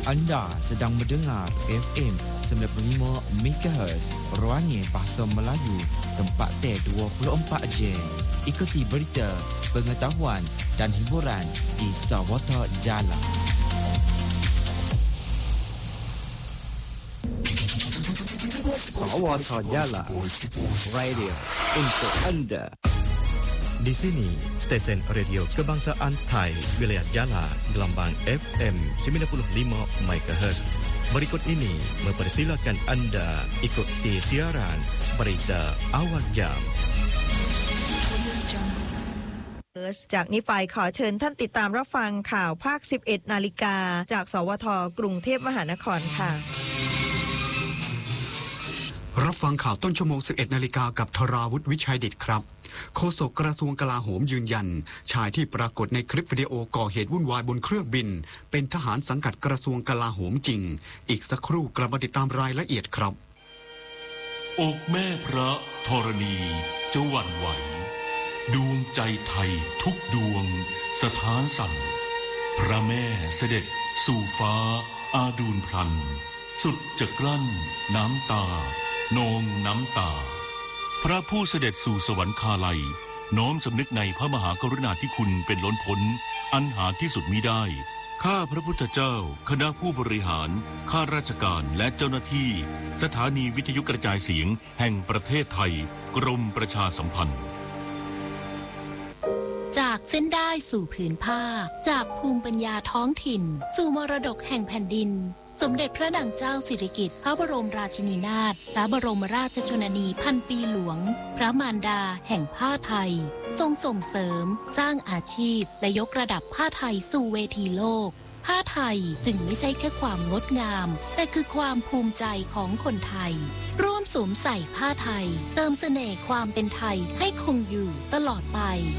Anda sedang mendengar FM 95 MHz Ruangnya Bahasa Melayu tempat T24 Jam. Ikuti berita, pengetahuan dan hiburan di Sawata Jala. Sawata Jala Radio untuk anda. Di sini, stesen radio kebangsaan Thai, wilayah Jala, gelombang FM 95 MHz. Berikut ini mempersilakan anda ikuti siaran berita awal jam. จากนี้ฝ่ายขอเชิญท่านติดตามรับฟังข่าวภาค 11 นาฬิกาจากสวทกรุงเทพมหานครค่ะรับฟังข่าวต้นชั่วโมง 11 นาฬิกากับธราวุฒิวิชัยดิษฐ์ครับโฆษกกระทรวงกลาโหมยืนยันชายที่ปรากฏในคลิปวิดีโอก่อเหตุวุ่นวายบนเครื่องบินเป็นทหารสังกัดกระทรวงกลาโหมจริงอีกสักครู่กลับมาติดตามรายละเอียดครับอกแม่พระธรณีจะหวั่นไหวดวงใจไทยทุกดวงสถานสั่นพระแม่เสด็จสู่ฟ้าอาดูลพลันสุดจะกลั้นน้ำตานองน้ำตาพระผู้เสด็จสู่สวรรคาลัยน้อมสำนึกในพระมหากรุณาธิคุณเป็นล้นพ้นอันหาที่สุดมิได้ข้าพระพุทธเจ้าคณะผู้บริหารข้าราชการและเจ้าหน้าที่สถานีวิทยุกระจายเสียงแห่งประเทศไทยกรมประชาสัมพันธ์จากเส้นได้สู่ผืนผ้าจากภูมิปัญญาท้องถิ่นสู่มรดกแห่งแผ่นดินสมเด็จพระนางเจ้าสิริกิติ์พระบรมราชินีนาถพระบรมราชชนนีพันปีหลวงพระมารดาแห่งผ้าไทยทรงส่งเสริมสร้างอาชีพและยกระดับผ้าไทยสู่เวทีโลกผ้าไทยจึงไม่ใช่แค่ความงดงามแต่คือความภูมิใจของคนไทยร่วมสวมใส่ผ้าไทยเติมเสน่ห์ความเป็นไทยให้คงอยู่ตลอดไป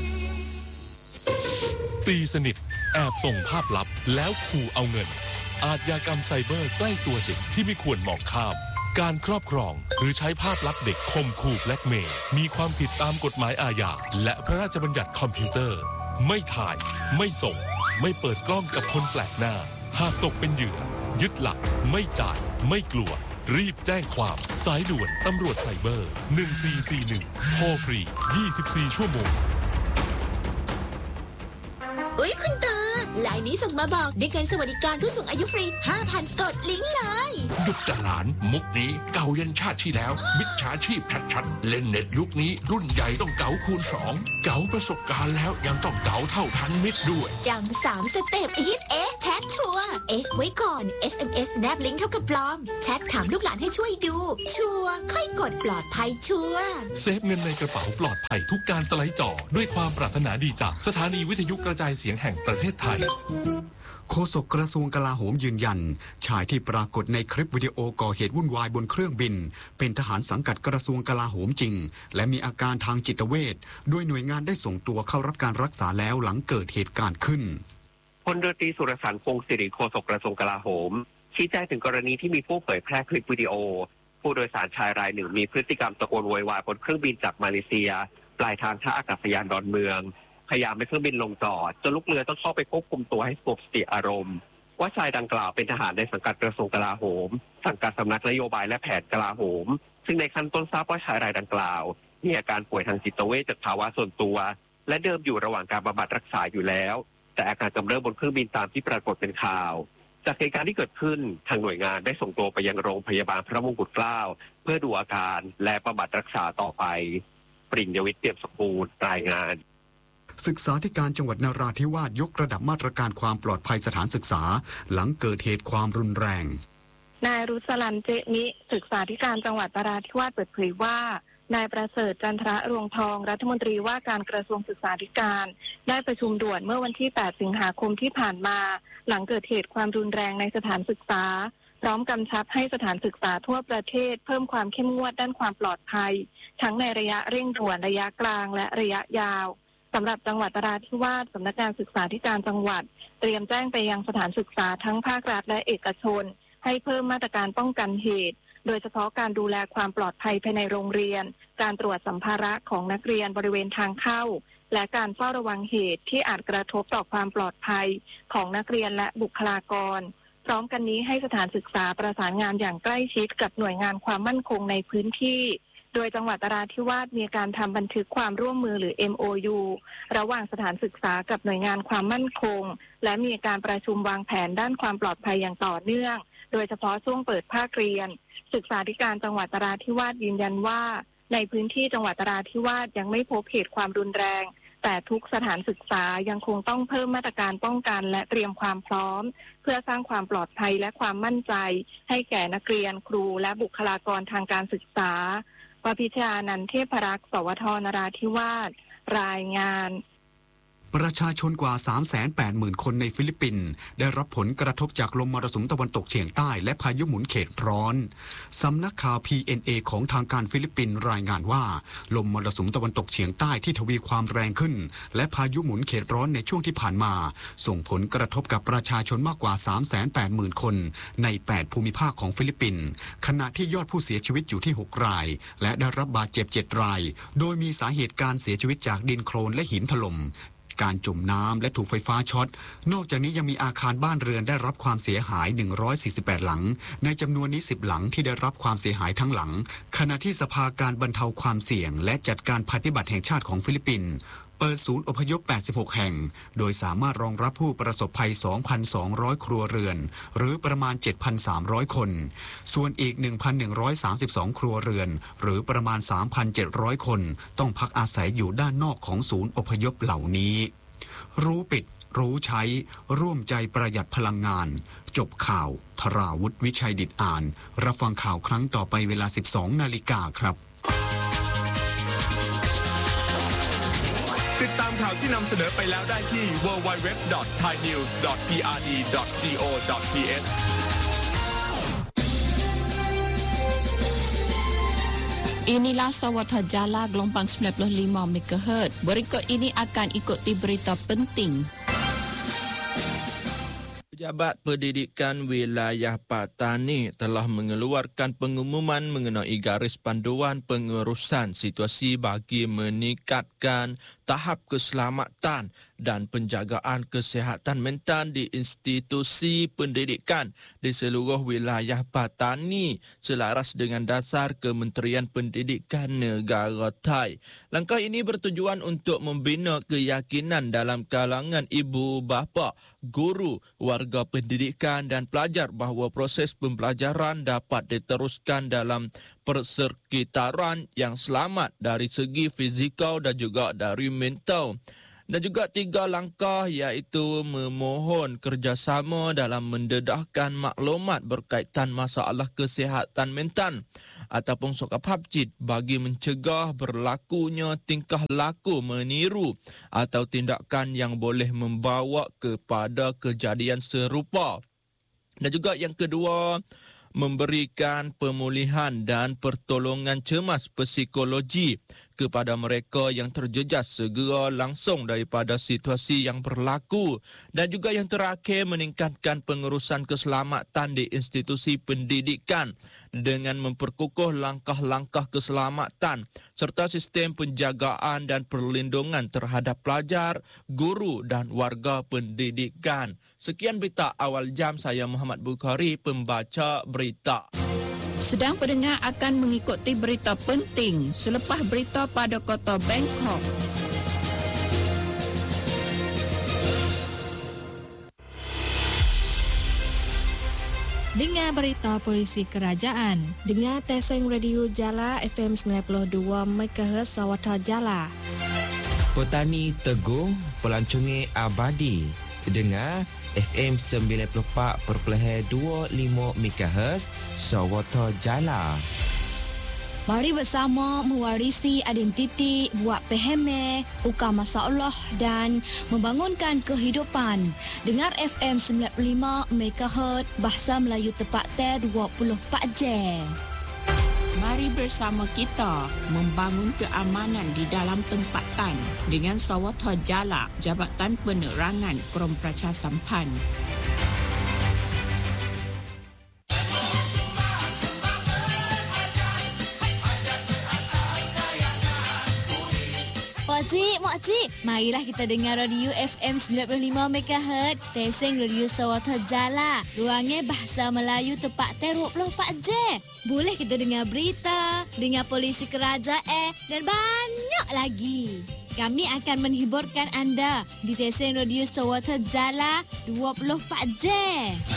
ตีสนิทแอบส่งภาพลับแล้วขู่เอาเงินอาชญากรรมไซเบอร์ใกล้ตัวเด็กที่ไม่ควรมองข้ามการครอบครองหรือใช้ภาพลับเด็กข่มขู่แบล็กเมย์มีความผิดตามกฎหมายอาญาและพระราชบัญญัติคอมพิวเตอร์ไม่ถ่ายไม่ส่งไม่เปิดกล้องกับคนแปลกหน้าหากตกเป็นเหยื่อยึดหลักไม่จ่ายไม่กลัวรีบแจ้งความสายด่วนตำรวจไซเบอร์1441โทรฟรี24ชั่วโมงคุณตาลายนี้ส่งมาบอกได้เงินสวัสดิการผู้สูงอายุฟรี 5,000 กดลิงก์เลยหยุดจะหลานมุกนี้เก่ายันชาติที่แล้วมิจฉาชีพชัดๆเล่นเน็ตยุคนี้รุ่นใหญ่ต้องเก๋าคูณ2เก๋าประสบการณ์แล้วยังต้องเก๋าเท่าทันมิตรด้วยจำ3 สเต็ปฮิตแชทชัวร์ไว้ก่อน SMS แนบลิงก์เท่ากับปลอมแชทถามลูกหลานให้ช่วยดูชัวร์ค่อยกดปลอดภัยชัวร์เซฟเงินในกระเป๋าปลอดภัยทุกการสไลด์จอด้วยความปรารถนาดีจากสถานีวิทยุกระจายเสียงแห่งประเทศไทยโฆษกกระทรวงกลาโหมยืนยันชายที่ปรากฏในคลิปวิดีโอก่อเหตุวุ่นวายบนเครื่องบินเป็นทหารสังกัดกระทรวงกลาโหมจริงและมีอาการทางจิตเวชโดยหน่วยงานได้ส่งตัวเข้ารับการรักษาแล้วหลังเกิดเหตุการณ์ขึ้นพลเรือตรีสุรสารพงศ์สิริโฆษกกระทรวงกลาโหมชี้แจงถึงกรณีที่มีผู้เผยแพร่คลิปวิดีโอผู้โดยสารชายรายหนึ่งมีพฤติกรรมตะโกนโวยวายบนเครื่องบินจากมาเลเซียปลายทางท่าอากาศยานดอนเมืองพยายามให้เครื่องบินลงจอดจนลูกเรือต้องเข้าไปควบคุมตัวให้สงบสติอารมณ์ว่าชายดังกล่าวเป็นทหารในสังกัดกระทรวงกลาโหมสังกัดสำนักนโยบายและแผนกลาโหมซึ่งในขั้นต้นทราบว่าชายรายดังกล่าวมีอาการป่วยทางจิตเวชจากภาวะส่วนตัวและเดิมอยู่ระหว่างการบำบัดรักษาอยู่แล้วแต่อาการกำเริบบนเครื่องบินตามที่ปรากฏเป็นข่าวจากเหตุการณ์ที่เกิดขึ้นทางหน่วยงานได้ส่งตัวไปยังโรงพยาบาลพระมงกุฎเกล้าเพื่อดูอาการและบำบัดรักษาต่อไปปริญญวิทย์เตรียมสมบูรณ์รายงานศึกษาธิการจังหวัดนราธิวาสยกระดับมาตรการความปลอดภัยสถานศึกษาหลังเกิดเหตุความรุนแรงนายรุษลันเจมิศึกษาธิการจังหวัดนราธิวาสเปิดเผยว่านายประเสริฐจันทระรวงทองรัฐมนตรีว่าการกระทรวงศึกษาธิการได้ประชุมด่วนเมื่อวันที่ 8 สิงหาคมที่ผ่านมาหลังเกิดเหตุความรุนแรงในสถานศึกษาพร้อมกำชับให้สถานศึกษาทั่วประเทศเพิ่มความเข้มงวดด้านความปลอดภัยทั้งในระยะเร่งด่วนระยะกลางและระยะยาวสำหรับจังหวัดนราธิวาสสำนักงานศึกษาธิการจังหวัดเตรียมแจ้งไปยังสถานศึกษาทั้งภาครัฐและเอกชนให้เพิ่มมาตรการป้องกันเหตุโดยเฉพาะการดูแลความปลอดภัยภายในโรงเรียนการตรวจสัมภาระของนักเรียนบริเวณทางเข้าและการเฝ้าระวังเหตุที่อาจกระทบต่อความปลอดภัยของนักเรียนและบุคลากรพร้อมกันนี้ให้สถานศึกษาประสานงานอย่างใกล้ชิดกับหน่วยงานความมั่นคงในพื้นที่โดยจังหวัดนราธิวาสมีการทำบันทึกความร่วมมือหรือ MOU ระหว่างสถานศึกษากับหน่วยงานความมั่นคงและมีการประชุมวางแผนด้านความปลอดภัยอย่างต่อเนื่องโดยเฉพาะช่วงเปิดภาคเรียนศึกษาธิการจังหวัดนราธิวาสยืนยันว่าในพื้นที่จังหวัดนราธิวาสยังไม่พบเหตุความรุนแรงแต่ทุกสถานศึกษายังคงต้องเพิ่มมาตรการป้องกันและเตรียมความพร้อมเพื่อสร้างความปลอดภัยและความมั่นใจให้แก่นักเรียนครูและบุคลากรทางการศึกษาวพิชานันท์เทพรักษ์สวทนราธิวาสรายงานประชาชนกว่า 380,000 คนในฟิลิปปินส์ได้รับผลกระทบจากลมมรสุมตะวันตกเฉียงใต้และพายุหมุนเขตร้อนสำนักข่าว PNA ของทางการฟิลิปปินส์รายงานว่าลมมรสุมตะวันตกเฉียงใต้ที่ทวีความแรงขึ้นและพายุหมุนเขตร้อนในช่วงที่ผ่านมาส่งผลกระทบกับประชาชนมากกว่า 380,000 คนใน 8 ภูมิภาคของฟิลิปปินส์ขณะที่ยอดผู้เสียชีวิตอยู่ที่ 6 รายและได้รับบาดเจ็บ 7 รายโดยมีสาเหตุการเสียชีวิตจากดินโคลนและหินถล่มการจมน้ำและถูกไฟฟ้าช็อตนอกจากนี้ยังมีอาคารบ้านเรือนได้รับความเสียหาย148หลังในจำนวนนี้10หลังที่ได้รับความเสียหายทั้งหลังขณะที่สภาการบรรเทาความเสี่ยงและจัดการภัยพิบัติแห่งชาติของฟิลิปปินส์เปิดศูนย์อพยพ86แห่งโดยสามารถรองรับผู้ประสบภัย 2,200 ครัวเรือนหรือประมาณ 7,300 คนส่วนอีก 1,132 ครัวเรือนหรือประมาณ 3,700 คนต้องพักอาศัยอยู่ด้านนอกของศูนย์อพยพเหล่านี้รู้ปิดรู้ใช้ร่วมใจประหยัดพลังงานจบข่าวธราวุฒิวิชัยดิษฐ์อ่านรับฟังข่าวครั้งต่อไปเวลา 12:00 น.ครับติดตามข่าวที่นำเสนอไปแล้วได้ที่ www.thainews.prd.go.th Inilah Sawatha Jala gelombang 95 MHz. Berikut ini akan ikuti berita penting. Pejabat Pendidikan Wilayah Patani telah mengeluarkan pengumuman mengenai garis panduan pengurusan situasi bagi meningkatkan tahap keselamatan dan penjagaan kesihatan mental di institusi pendidikan di seluruh wilayah Patani selaras dengan dasar Kementerian Pendidikan Negara Thai. Langkah ini bertujuan untuk membina keyakinan dalam kalangan ibu bapa, guru, warga pendidikan dan pelajar bahawa proses pembelajaran dapat diteruskan dalam persekitaran yang selamat dari segi fizikal dan juga dari mental. Dan juga 3 langkah iaitu memohon kerjasama dalam mendedahkan maklumat berkaitan masalah kesihatan mental ataupun sokaphabjit bagi mencegah berlakunya tingkah laku meniru atau tindakan yang boleh membawa kepada kejadian serupa. Dan juga yang kedua, memberikan pemulihan dan pertolongan cemas psikologi kepada mereka yang terjejas segera langsung daripada situasi yang berlaku. Dan juga yang terakhir, meningkatkan pengurusan keselamatan di institusi pendidikan dengan memperkukuh langkah-langkah keselamatan serta sistem penjagaan dan perlindungan terhadap pelajar, guru dan warga pendidikan. Sekian berita awal jam, saya Muhammad Bukhari, pembaca berita. Sedang pendengar akan mengikuti berita penting selepas berita pada kota Bangkok. Dengar berita polisi kerajaan. Dengar Teseng Radio Jala FM 92 MHz Sawatha Jala. Petani Teguh, Pelancongan Abadi. Dengar FM 94.25 MHz Sawatha Jala. Mari bersama mewarisi identiti, buat peheme, ukar masalah dan membangunkan kehidupan. Dengar FM 95 MHz Bahasa Melayu tepat 24 jam. Mari bersama kita membangun keamanan di dalam tempatan dengan Sawatha Jala, Jabatan Penerangan Krom Pracha Sampan. Makcik, marilah kita dengar radio FM 95 MHz, Teseng Radio Sawatha Jala. Ruangnya bahasa Melayu tepat 24 jam. Boleh kita dengar berita, dengar polisi kerajaan dan banyak lagi. Kami akan menghiburkan anda di Teseng Radio Sawatha Jala 24 jam.